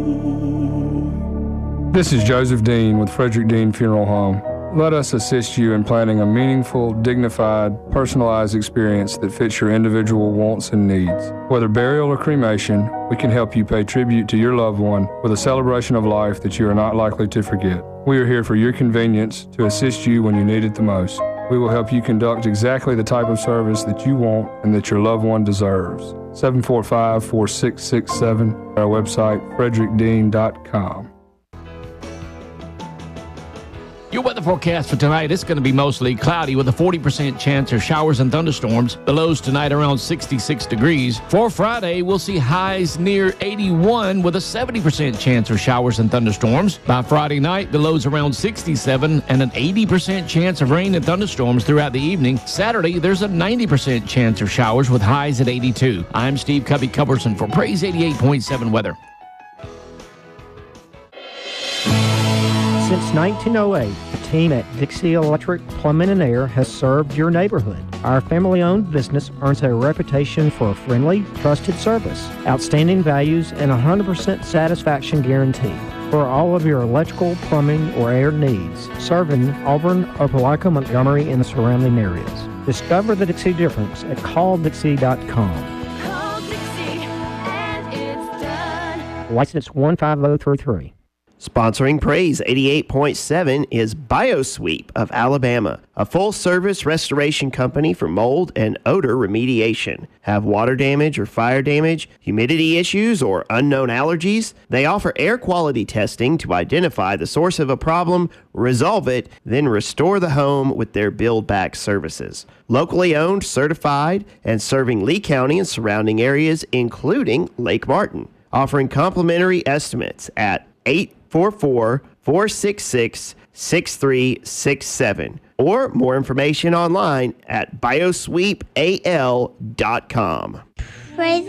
This is Joseph Dean with Frederick Dean Funeral Home. Let us assist you in planning a meaningful, dignified, personalized experience that fits your individual wants and needs. Whether burial or cremation, we can help you pay tribute to your loved one with a celebration of life that you are not likely to forget. We are here for your convenience to assist you when you need it the most. We will help you conduct exactly the type of service that you want and that your loved one deserves. 745-4667, our website, frederickdean.com. Your weather forecast for tonight, it's going to be mostly cloudy with a 40% chance of showers and thunderstorms. The lows tonight around 66 degrees. For Friday, we'll see highs near 81 with a 70% chance of showers and thunderstorms. By Friday night, the lows around 67 and an 80% chance of rain and thunderstorms throughout the evening. Saturday, there's a 90% chance of showers with highs at 82. I'm Steve Cubby-Culberson for Praise 88.7 Weather. Since 1908, the team at Dixie Electric Plumbing and Air has served your neighborhood. Our family-owned business earns a reputation for friendly, trusted service, outstanding values, and 100% satisfaction guarantee. For all of your electrical, plumbing, or air needs, serving Auburn, Opelika, Montgomery, and the surrounding areas. Discover the Dixie difference at calldixie.com. Call Dixie and it's done. License 15033. Sponsoring Praise 88.7 is BioSweep of Alabama, a full-service restoration company for mold and odor remediation. Have water damage or fire damage, humidity issues, or unknown allergies? They offer air quality testing to identify the source of a problem, resolve it, then restore the home with their build-back services. Locally owned, certified, and serving Lee County and surrounding areas, including Lake Martin. Offering complimentary estimates at 844-466-6367 or more information online at biosweepal.com. Praise